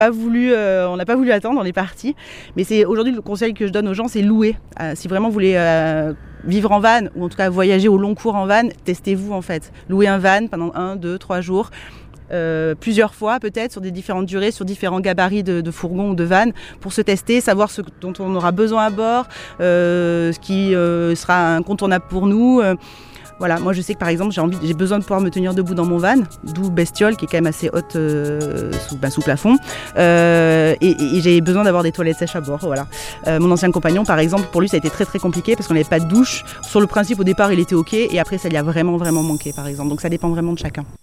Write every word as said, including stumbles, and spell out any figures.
Pas voulu, euh, on n'a pas voulu attendre, on est parti. Mais c'est aujourd'hui le conseil que je donne aux gens, c'est louer. Euh, si vraiment vous voulez euh, vivre en van, ou en tout cas voyager au long cours en van, testez-vous en fait. Louez un van pendant un, deux, trois jours. Euh, plusieurs fois peut-être sur des différentes durées, sur différents gabarits de, de fourgons ou de vannes pour se tester, savoir ce dont on aura besoin à bord, euh, ce qui euh, sera incontournable pour nous. Euh, Voilà, moi je sais que par exemple j'ai envie, j'ai besoin de pouvoir me tenir debout dans mon van, d'où bestiole qui est quand même assez haute euh, sous, bah, sous plafond, euh, et, et j'ai besoin d'avoir des toilettes sèches à bord. Voilà. Euh, mon ancien compagnon par exemple, pour lui ça a été très très compliqué parce qu'on n'avait pas de douche. Sur le principe au départ il était ok et après ça lui a vraiment vraiment manqué par exemple. Donc ça dépend vraiment de chacun.